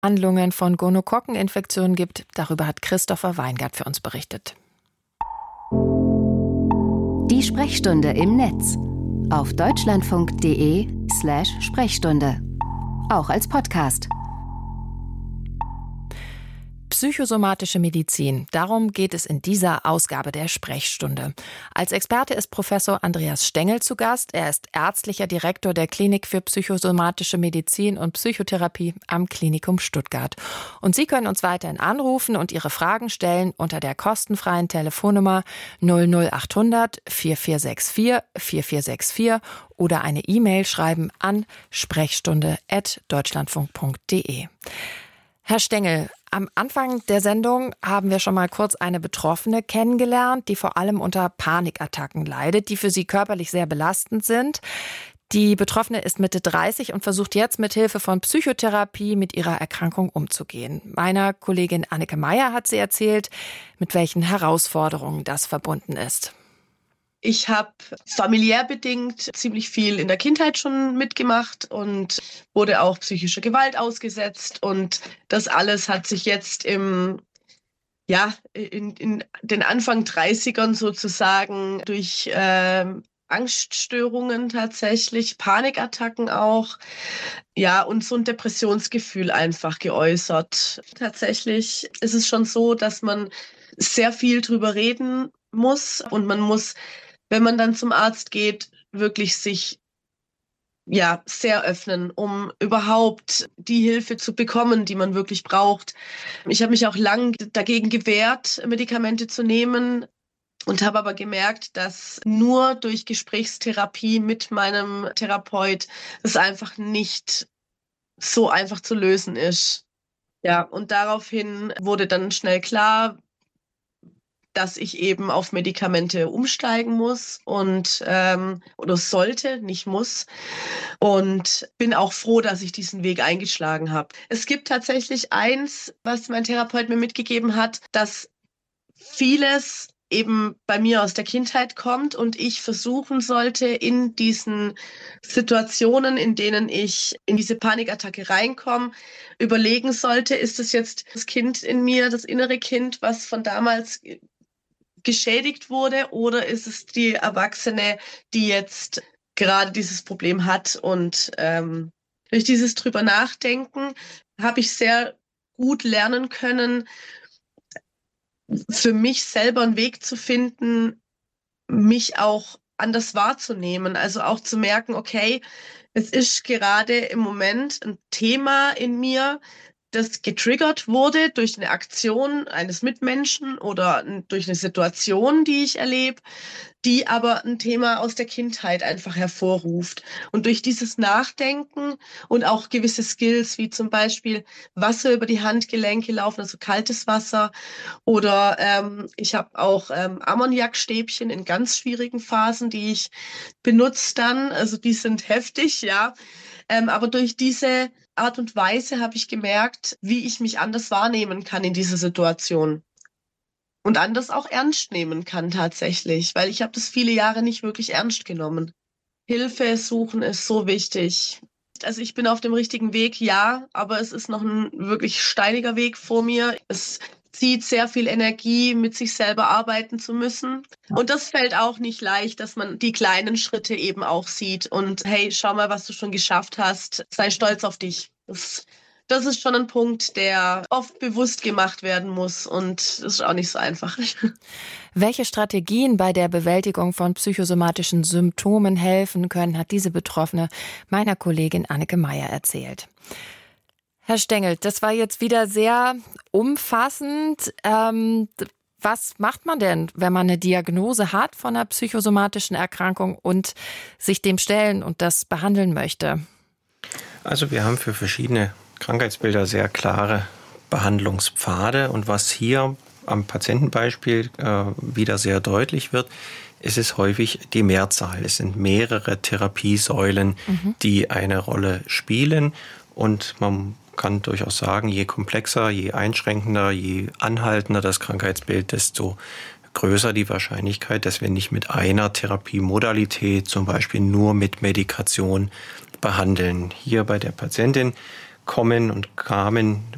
Behandlungen von Gonokokkeninfektionen gibt. Darüber hat Christopher Weingart für uns berichtet. Die Sprechstunde im Netz auf deutschlandfunk.de/Sprechstunde. Auch als Podcast. Psychosomatische Medizin. Darum geht es in dieser Ausgabe der Sprechstunde. Als Experte ist Professor Andreas Stengel zu Gast. Er ist ärztlicher Direktor der Klinik für psychosomatische Medizin und Psychotherapie am Klinikum Stuttgart. Und Sie können uns weiterhin anrufen und Ihre Fragen stellen unter der kostenfreien Telefonnummer 00800 4464 4464 oder eine E-Mail schreiben an sprechstunde@deutschlandfunk.de. Herr Stengel, am Anfang der Sendung haben wir schon mal kurz eine Betroffene kennengelernt, die vor allem unter Panikattacken leidet, die für sie körperlich sehr belastend sind. Die Betroffene ist Mitte 30 und versucht jetzt mit Hilfe von Psychotherapie mit ihrer Erkrankung umzugehen. Meiner Kollegin Anneke Meyer hat sie erzählt, mit welchen Herausforderungen das verbunden ist. Ich habe familiär bedingt ziemlich viel in der Kindheit schon mitgemacht und wurde auch psychischer Gewalt ausgesetzt. Und das alles hat sich jetzt in den Anfang 30ern sozusagen durch Angststörungen tatsächlich, Panikattacken auch, ja, und so ein Depressionsgefühl einfach geäußert. Tatsächlich ist es schon so, dass man sehr viel drüber reden muss und man muss, wenn man dann zum Arzt geht, wirklich sich sehr öffnen, um überhaupt die Hilfe zu bekommen, die man wirklich braucht. Ich habe mich auch lang dagegen gewehrt, Medikamente zu nehmen und habe aber gemerkt, dass nur durch Gesprächstherapie mit meinem Therapeut das einfach nicht so einfach zu lösen ist. Ja, und daraufhin wurde dann schnell klar, dass ich eben auf Medikamente umsteigen muss und oder sollte, nicht muss. Und bin auch froh, dass ich diesen Weg eingeschlagen habe. Es gibt tatsächlich eins, was mein Therapeut mir mitgegeben hat, dass vieles eben bei mir aus der Kindheit kommt und ich versuchen sollte, in diesen Situationen, in denen ich in diese Panikattacke reinkomme, überlegen sollte, ist es jetzt das Kind in mir, das innere Kind, was von damals geschädigt wurde, oder ist es die Erwachsene, die jetzt gerade dieses Problem hat? Und durch dieses drüber nachdenken habe ich sehr gut lernen können, für mich selber einen Weg zu finden, mich auch anders wahrzunehmen. Also auch zu merken, okay, es ist gerade im Moment ein Thema in mir, das getriggert wurde durch eine Aktion eines Mitmenschen oder durch eine Situation, die ich erlebe, die aber ein Thema aus der Kindheit einfach hervorruft. Und durch dieses Nachdenken und auch gewisse Skills, wie zum Beispiel Wasser über die Handgelenke laufen, also kaltes Wasser, oder ich habe auch Ammoniakstäbchen in ganz schwierigen Phasen, die ich benutze dann, also die sind heftig, ja. Aber durch diese Art und Weise habe ich gemerkt, wie ich mich anders wahrnehmen kann in dieser Situation. Und anders auch ernst nehmen kann tatsächlich, weil ich habe das viele Jahre nicht wirklich ernst genommen. Hilfe suchen ist so wichtig. Also ich bin auf dem richtigen Weg, ja, aber es ist noch ein wirklich steiniger Weg vor mir. Es zieht sehr viel Energie, mit sich selber arbeiten zu müssen. Und das fällt auch nicht leicht, dass man die kleinen Schritte eben auch sieht. Und hey, schau mal, was du schon geschafft hast. Sei stolz auf dich. Das ist schon ein Punkt, der oft bewusst gemacht werden muss. Und das ist auch nicht so einfach. Welche Strategien bei der Bewältigung von psychosomatischen Symptomen helfen können, hat diese Betroffene meiner Kollegin Anneke Meyer erzählt. Herr Stengel, das war jetzt wieder sehr umfassend. Was macht man denn, wenn man eine Diagnose hat von einer psychosomatischen Erkrankung und sich dem stellen und das behandeln möchte? Also wir haben für verschiedene Krankheitsbilder sehr klare Behandlungspfade. Und was hier am Patientenbeispiel wieder sehr deutlich wird, ist es häufig die Mehrzahl. Es sind mehrere Therapiesäulen, die eine Rolle spielen. Und man kann durchaus sagen, je komplexer, je einschränkender, je anhaltender das Krankheitsbild, desto größer die Wahrscheinlichkeit, dass wir nicht mit einer Therapiemodalität, zum Beispiel nur mit Medikation, behandeln. Hier bei der Patientin kamen